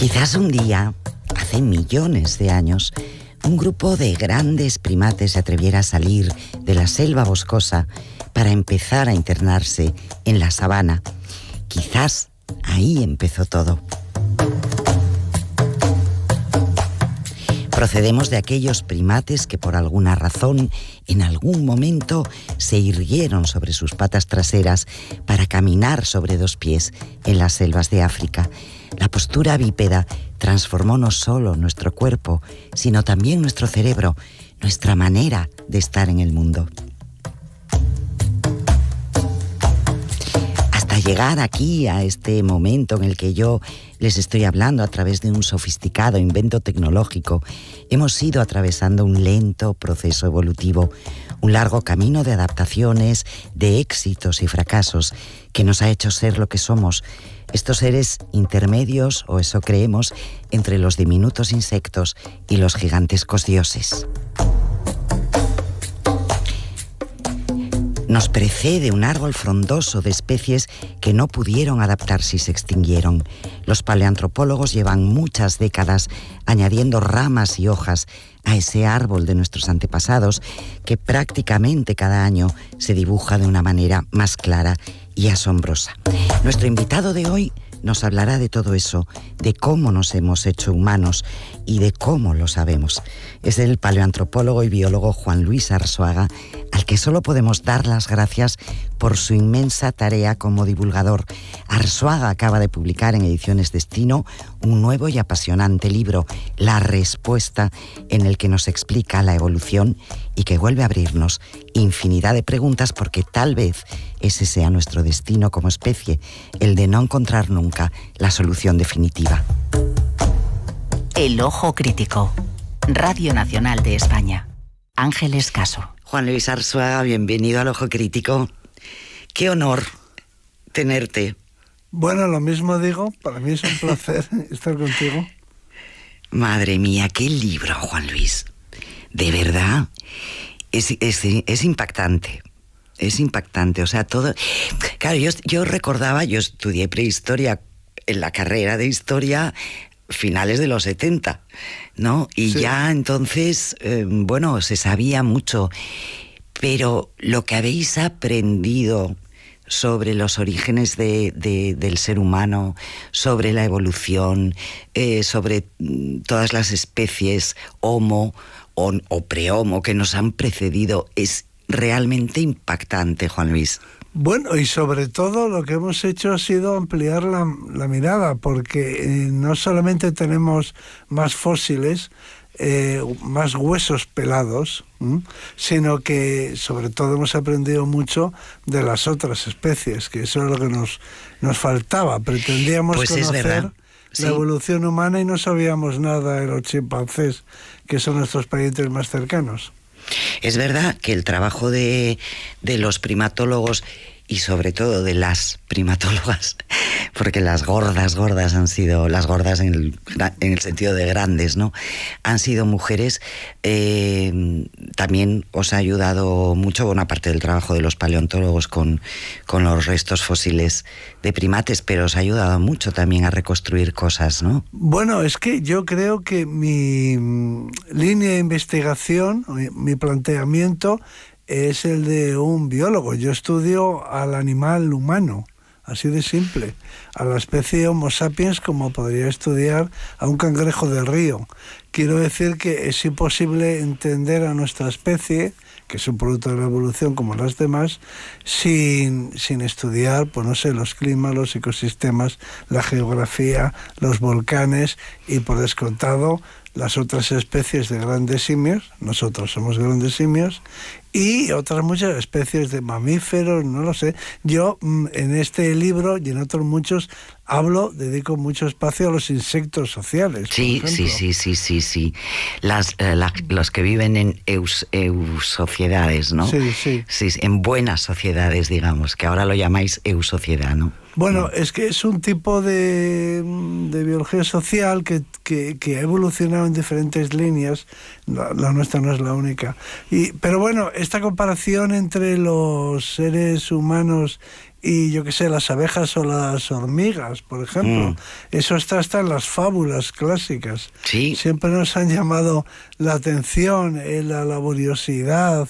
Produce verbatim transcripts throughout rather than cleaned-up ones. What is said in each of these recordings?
Quizás un día, hace millones de años, un grupo de grandes primates se atreviera a salir de la selva boscosa para empezar a internarse en la sabana. Quizás ahí empezó todo. Procedemos de aquellos primates que por alguna razón, en algún momento, se irguieron sobre sus patas traseras para caminar sobre dos pies en las selvas de África. La postura bípeda transformó no solo nuestro cuerpo, sino también nuestro cerebro, nuestra manera de estar en el mundo. Hasta llegar aquí, a este momento en el que yo les estoy hablando a través de un sofisticado invento tecnológico, hemos ido atravesando un lento proceso evolutivo, un largo camino de adaptaciones, de éxitos y fracasos que nos ha hecho ser lo que somos, estos seres intermedios, o eso creemos, entre los diminutos insectos y los gigantescos dioses. Nos precede un árbol frondoso de especies que no pudieron adaptarse y se extinguieron. Los paleantropólogos llevan muchas décadas añadiendo ramas y hojas a ese árbol de nuestros antepasados que prácticamente cada año se dibuja de una manera más clara y asombrosa. Nuestro invitado de hoy nos hablará de todo eso, de cómo nos hemos hecho humanos y de cómo lo sabemos. Es el paleoantropólogo y biólogo Juan Luis Arzuaga, al que solo podemos dar las gracias por su inmensa tarea como divulgador. Arzuaga acaba de publicar en Ediciones Destino un nuevo y apasionante libro, La Respuesta, en el que nos explica la evolución y que vuelve a abrirnos infinidad de preguntas, porque tal vez ese sea nuestro destino como especie, el de no encontrar nunca la solución definitiva. El Ojo Crítico. Radio Nacional de España. Ángeles Caso. Juan Luis Arzuaga, bienvenido al Ojo Crítico. Qué honor tenerte. Bueno, lo mismo digo, para mí es un placer estar contigo. Madre mía, qué libro, Juan Luis. De verdad, es, es, es impactante. Es impactante, o sea, todo... Claro, yo, yo recordaba, yo estudié prehistoria en la carrera de historia finales de los setenta, ¿no? Y sí. Ya entonces, eh, bueno, se sabía mucho, pero lo que habéis aprendido sobre los orígenes de, de, del ser humano, sobre la evolución, eh, sobre todas las especies Homo o, o pre-Homo que nos han precedido, es realmente impactante, Juan Luis. Bueno, y sobre todo lo que hemos hecho ha sido ampliar la, la mirada, porque eh, no solamente tenemos más fósiles, eh, más huesos pelados, ¿m? sino que sobre todo hemos aprendido mucho de las otras especies, que eso es lo que nos, nos faltaba. Pretendíamos pues conocer la sí. evolución humana y no sabíamos nada de los chimpancés, que son nuestros parientes más cercanos. Es verdad que el trabajo de, de los primatólogos y sobre todo de las primatólogas, porque las gordas, gordas han sido, las gordas en el, en el sentido de grandes, ¿no? Han sido mujeres, eh, también os ha ayudado mucho, buena parte del trabajo de los paleontólogos con, con los restos fósiles de primates, pero os ha ayudado mucho también a reconstruir cosas, ¿no? Bueno, es que yo creo que mi línea de investigación, mi planteamiento es el de un biólogo. Yo estudio al animal humano, así de simple, a la especie Homo sapiens, como podría estudiar a un cangrejo de río. Quiero decir que es imposible entender a nuestra especie, que es un producto de la evolución como las demás, sin, sin estudiar, pues no sé, los climas, los ecosistemas, la geografía, los volcanes y, por descontado, las otras especies de grandes simios. Nosotros somos grandes simios, y otras muchas especies de mamíferos, no lo sé. Yo en este libro y en otros muchos hablo, dedico mucho espacio a los insectos sociales. Sí, sí, sí, sí, sí, sí. Las, eh, la, los que viven en eus, eusociedades, ¿no? Sí, sí. Sí, en buenas sociedades, digamos, que ahora lo llamáis eusociedad, ¿no? Bueno, es que es un tipo de, de biología social que, que, que ha evolucionado en diferentes líneas. La, la nuestra no es la única. Y, pero bueno, esta comparación entre los seres humanos y yo qué sé, las abejas o las hormigas, por ejemplo. Mm. Eso está hasta en las fábulas clásicas. Sí. Siempre nos han llamado la atención, eh, la laboriosidad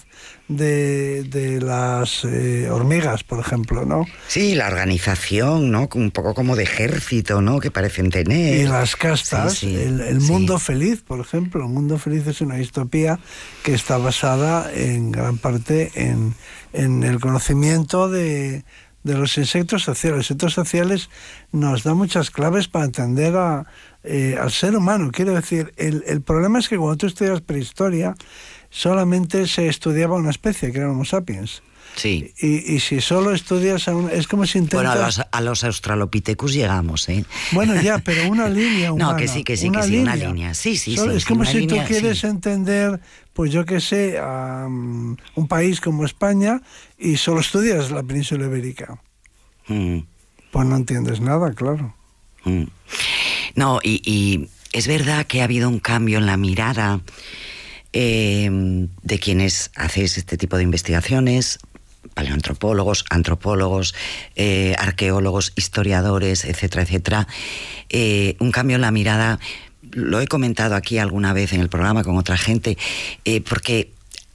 de, de las eh, hormigas, por ejemplo, ¿no? Sí, la organización, ¿no? Un poco como de ejército, ¿no? Que parecen tener. Y las castas, sí, sí, el, el mundo sí. feliz, por ejemplo. El mundo feliz es una distopía que está basada en gran parte en, en el conocimiento de, de los insectos sociales. Los insectos sociales nos dan muchas claves para entender a, eh, al ser humano. Quiero decir, el, el problema es que cuando tú estudias prehistoria, solamente se estudiaba una especie, que era el Homo sapiens. Sí. Y, y si solo estudias a una... Es como si intentas... Bueno, a los, a los Australopithecus llegamos, ¿eh? Bueno, ya, pero una línea humana. No, que sí, que sí, una que sí, línea. una línea. Sí, sí, solo, sí. Es como sí, si línea, tú quieres sí. entender, pues yo qué sé, um, un país como España y solo estudias la península ibérica. Mm. Pues no entiendes nada, claro. Mm. No, y, y es verdad que ha habido un cambio en la mirada eh, de quienes hacéis este tipo de investigaciones, paleoantropólogos, antropólogos, eh, arqueólogos, historiadores, etcétera, etcétera. Eh, un cambio en la mirada, lo he comentado aquí alguna vez en el programa con otra gente, eh, porque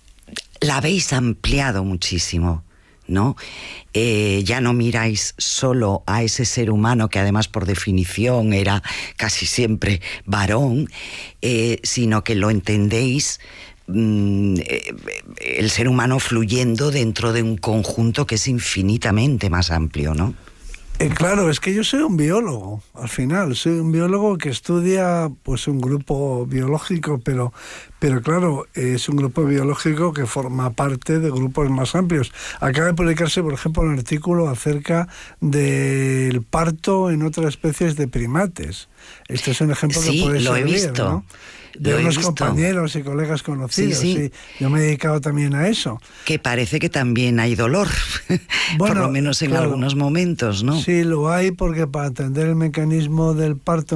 la habéis ampliado muchísimo, ¿no? Eh, ya no miráis solo a ese ser humano que además por definición era casi siempre varón, eh, sino que lo entendéis mm, eh, el ser humano fluyendo dentro de un conjunto que es infinitamente más amplio, ¿no? Eh, claro, es que yo soy un biólogo, al final, soy un biólogo que estudia pues un grupo biológico, pero, pero claro, es un grupo biológico que forma parte de grupos más amplios. Acaba de publicarse, por ejemplo, un artículo acerca del parto en otras especies de primates. Este es un ejemplo sí, que puede lo servir, he visto. ¿no? De Lo unos compañeros y colegas conocidos. Sí, sí. Sí, yo me he dedicado también a eso. Que parece que también hay dolor, bueno, por lo menos en claro, algunos momentos, ¿no? Sí, lo hay, porque para entender el mecanismo del parto